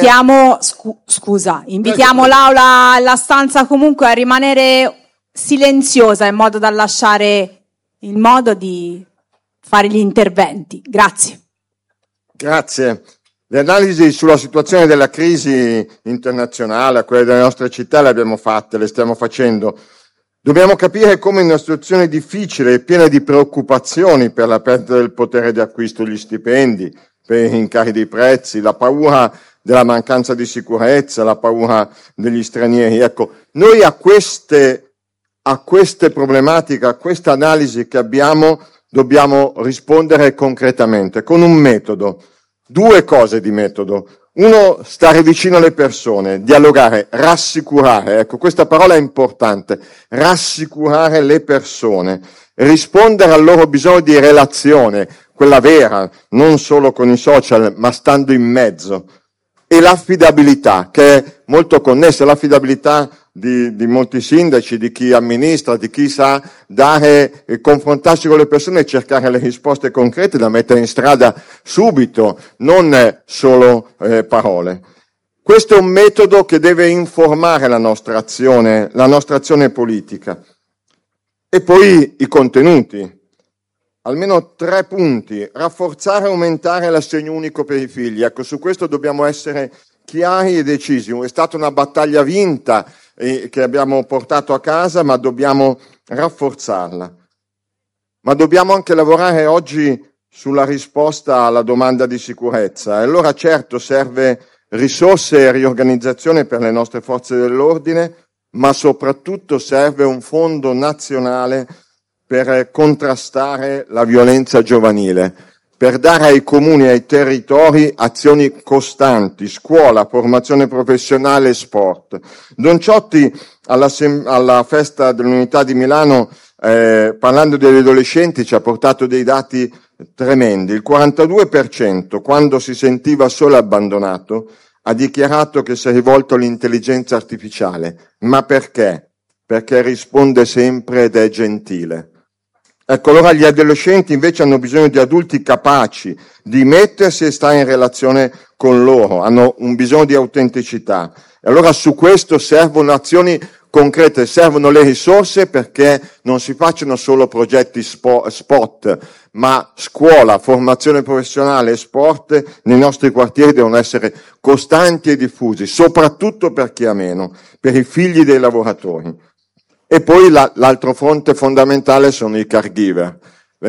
Invitiamo l'aula, la stanza comunque a rimanere silenziosa in modo da lasciare il modo di fare gli interventi. Grazie. Grazie. Le analisi sulla situazione della crisi internazionale, quelle delle nostre città, le abbiamo fatte, le stiamo facendo. Dobbiamo capire come in una situazione difficile e piena di preoccupazioni per la perdita del potere di acquisto degli stipendi, per i rincari dei prezzi, la paura della mancanza di sicurezza, la paura degli stranieri. Ecco, noi a queste problematiche, a questa analisi che abbiamo, dobbiamo rispondere concretamente, con un metodo. 2 cose di metodo. Uno, stare vicino alle persone, dialogare, rassicurare. Ecco, questa parola è importante. Rassicurare le persone, rispondere al loro bisogno di relazione, quella vera, non solo con i social, ma stando in mezzo. E l'affidabilità, che è molto connessa, l'affidabilità di molti sindaci, di chi amministra, di chi sa dare, confrontarsi con le persone e cercare le risposte concrete da mettere in strada subito, non solo parole. Questo è un metodo che deve informare la nostra azione politica. E poi i contenuti. Almeno 3 punti. Rafforzare e aumentare l'assegno unico per i figli. Ecco, su questo dobbiamo essere chiari e decisi. È stata una battaglia vinta che abbiamo portato a casa, ma dobbiamo rafforzarla. Ma dobbiamo anche lavorare oggi sulla risposta alla domanda di sicurezza. E allora certo serve risorse e riorganizzazione per le nostre forze dell'ordine, ma soprattutto serve un fondo nazionale per contrastare la violenza giovanile, per dare ai comuni e ai territori azioni costanti, scuola, formazione professionale e sport. Don Ciotti alla festa dell'Unità di Milano, parlando degli adolescenti, ci ha portato dei dati tremendi. Il 42%, quando si sentiva solo abbandonato, ha dichiarato che si è rivolto all'intelligenza artificiale. Ma perché? Perché risponde sempre ed è gentile. Ecco, allora gli adolescenti invece hanno bisogno di adulti capaci di mettersi e stare in relazione con loro, hanno un bisogno di autenticità. E allora su questo servono azioni concrete, servono le risorse perché non si facciano solo progetti spot, ma scuola, formazione professionale e sport nei nostri quartieri devono essere costanti e diffusi, soprattutto per chi ha meno, per i figli dei lavoratori. E poi l'altro fronte fondamentale sono i caregiver,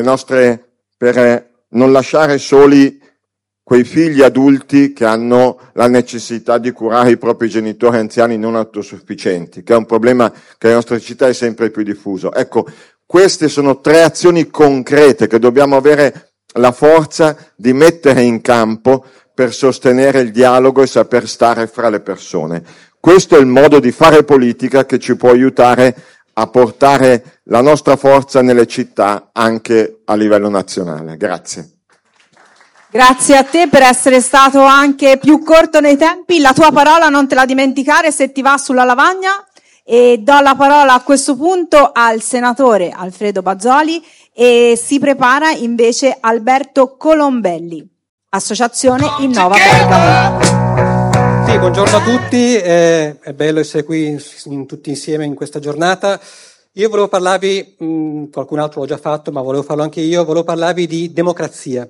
per non lasciare soli quei figli adulti che hanno la necessità di curare i propri genitori anziani non autosufficienti, che è un problema che nelle nostre città è sempre più diffuso. Ecco, Queste sono 3 azioni concrete che dobbiamo avere la forza di mettere in campo per sostenere il dialogo e saper stare fra le persone. Questo è il modo di fare politica che ci può aiutare a portare la nostra forza nelle città anche a livello nazionale. Grazie. Grazie a te per essere stato anche più corto nei tempi. La tua parola non te la dimenticare se ti va sulla lavagna. E do la parola a questo punto al senatore Alfredo Bazoli e si prepara invece Alberto Colombelli, Associazione Innova Bergamo. Sì, buongiorno a tutti, è bello essere qui tutti insieme in questa giornata. Io volevo parlarvi, qualcun altro l'ho già fatto, ma volevo farlo anche io, volevo parlarvi di democrazia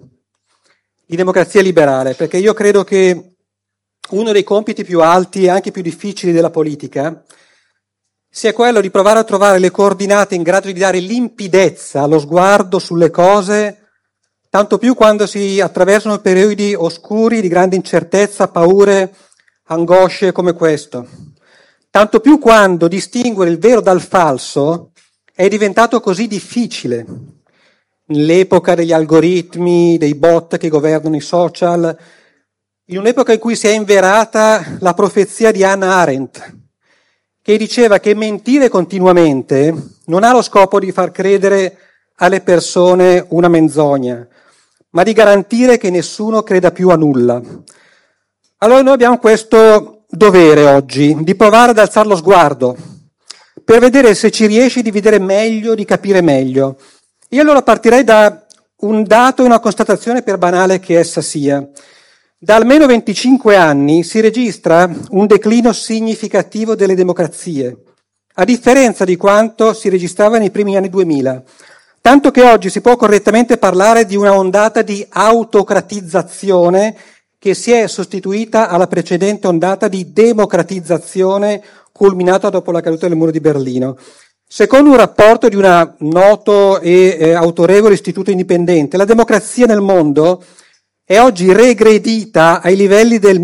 liberale, perché io credo che uno dei compiti più alti e anche più difficili della politica sia quello di provare a trovare le coordinate in grado di dare limpidezza allo sguardo sulle cose, tanto più quando si attraversano periodi oscuri di grande incertezza, paure, angosce come questo. Tanto più quando distinguere il vero dal falso è diventato così difficile. Nell'epoca degli algoritmi, dei bot che governano i social, in un'epoca in cui si è inverata la profezia di Hannah Arendt, che diceva che mentire continuamente non ha lo scopo di far credere alle persone una menzogna, ma di garantire che nessuno creda più a nulla. Allora noi abbiamo questo dovere oggi, di provare ad alzare lo sguardo, per vedere se ci riesce di vedere meglio, di capire meglio. Io allora partirei da un dato e una constatazione, per banale che essa sia. Da almeno 25 anni si registra un declino significativo delle democrazie, a differenza di quanto si registrava nei primi anni 2000, tanto che oggi si può correttamente parlare di una ondata di autocratizzazione che si è sostituita alla precedente ondata di democratizzazione culminata dopo la caduta del muro di Berlino. Secondo un rapporto di un noto e autorevole istituto indipendente, la democrazia nel mondo è oggi regredita ai livelli del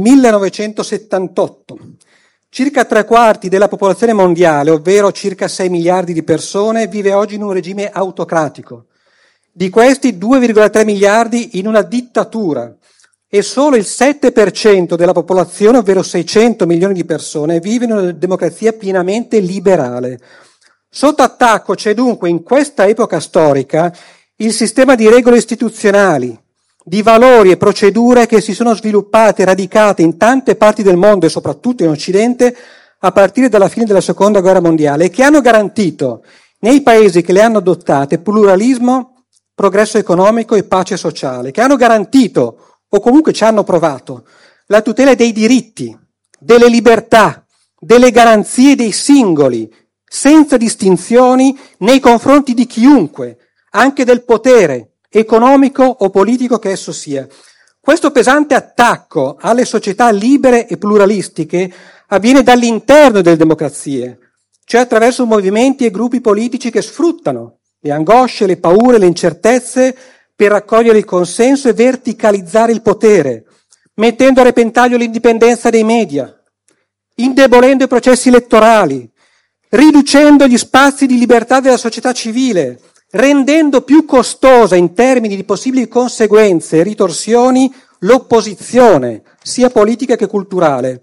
1978. Circa 3/4 della popolazione mondiale, ovvero circa 6 miliardi di persone, vive oggi in un regime autocratico. Di questi 2,3 miliardi in una dittatura e solo il 7% della popolazione, ovvero 600 milioni di persone, vive in una democrazia pienamente liberale. Sotto attacco c'è dunque in questa epoca storica il sistema di regole istituzionali, di valori e procedure che si sono sviluppate e radicate in tante parti del mondo e soprattutto in Occidente a partire dalla fine della Seconda Guerra Mondiale e che hanno garantito nei paesi che le hanno adottate pluralismo, progresso economico e pace sociale, che hanno garantito o comunque ci hanno provato la tutela dei diritti, delle libertà, delle garanzie dei singoli, senza distinzioni nei confronti di chiunque, anche del potere economico o politico che esso sia. Questo pesante attacco alle società libere e pluralistiche avviene dall'interno delle democrazie, cioè attraverso movimenti e gruppi politici che sfruttano le angosce, le paure, le incertezze per raccogliere il consenso e verticalizzare il potere, mettendo a repentaglio l'indipendenza dei media, indebolendo i processi elettorali, riducendo gli spazi di libertà della società civile, rendendo più costosa in termini di possibili conseguenze e ritorsioni l'opposizione, sia politica che culturale.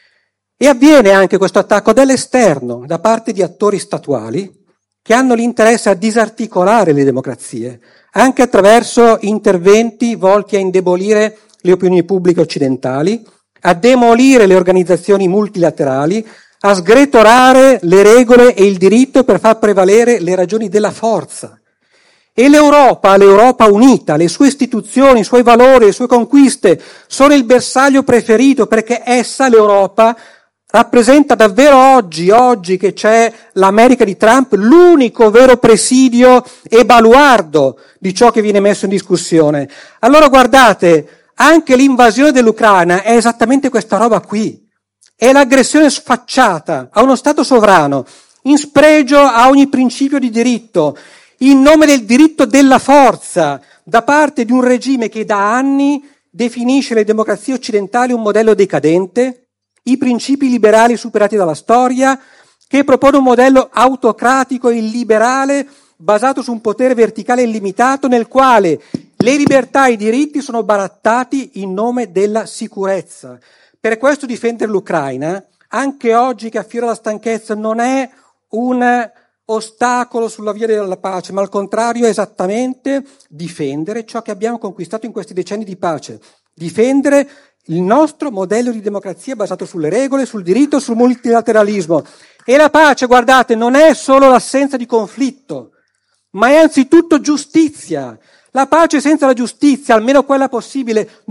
E avviene anche questo attacco dall'esterno, da parte di attori statuali che hanno l'interesse a disarticolare le democrazie, anche attraverso interventi volti a indebolire le opinioni pubbliche occidentali, a demolire le organizzazioni multilaterali, a sgretolare le regole e il diritto per far prevalere le ragioni della forza. E l'Europa unita, le sue istituzioni, i suoi valori, le sue conquiste, sono il bersaglio preferito perché essa, l'Europa, rappresenta davvero oggi che c'è l'America di Trump, l'unico vero presidio e baluardo di ciò che viene messo in discussione. Allora guardate, anche l'invasione dell'Ucraina è esattamente questa roba qui. È l'aggressione sfacciata a uno Stato sovrano, in spregio a ogni principio di diritto, in nome del diritto della forza, da parte di un regime che da anni definisce le democrazie occidentali un modello decadente, i principi liberali superati dalla storia, che propone un modello autocratico e illiberale basato su un potere verticale illimitato nel quale le libertà e i diritti sono barattati in nome della sicurezza. Per questo difendere l'Ucraina, anche oggi che affiora la stanchezza, non è un ostacolo sulla via della pace, ma al contrario è esattamente difendere ciò che abbiamo conquistato in questi decenni di pace, difendere il nostro modello di democrazia basato sulle regole, sul diritto, sul multilateralismo. E la pace, guardate, non è solo l'assenza di conflitto, ma è anzitutto giustizia. La pace senza la giustizia, almeno quella possibile,